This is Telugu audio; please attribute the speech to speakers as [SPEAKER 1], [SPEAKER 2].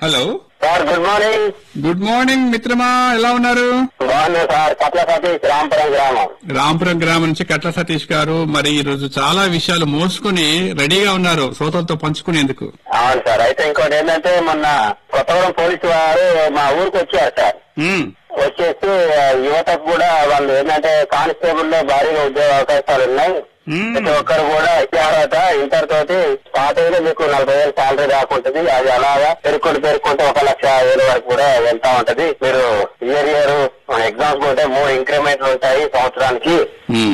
[SPEAKER 1] Hello
[SPEAKER 2] sir good morning.
[SPEAKER 1] Good morning మిత్రమా, ఎలా ఉన్నారు?
[SPEAKER 2] బాగున్నా సార్. కట్ల సతీష్, రాంపురం గ్రామం.
[SPEAKER 1] రాంపురం గ్రామం నుంచి కట్ల సతీష్ గారు, మరి ఈ రోజు చాలా విషయాలు మోసుకుని రెడీగా ఉన్నారు శ్రోతలతో పంచుకునేందుకు.
[SPEAKER 2] అవును సార్. అయితే ఇంకోటి ఏంటంటే మొన్న కొత్తగూడెం పోలీసు వారు మా ఊరికి వచ్చారు సార్. వచ్చేసి యువతకు కూడా వాళ్ళు ఏంటంటే కానిస్టేబుల్ లో భారీగా ఉద్యోగ అవకాశాలు ఉన్నాయి. ప్రతి ఒక్కరు కూడా అర్హత ఇంటర్ తోటి స్టార్ట్ అయితే మీకు 40,000 శాలరీ రాకుంటది. అది అలాగా పేర్కొంటే 1,00,000 వరకు కూడా వెళ్తా ఉంటది. మీరు ఇయర్ ఎగ్జామ్స్ ఉంటే 3 ఇంక్రిమెంట్లు ఉంటాయి సంవత్సరానికి.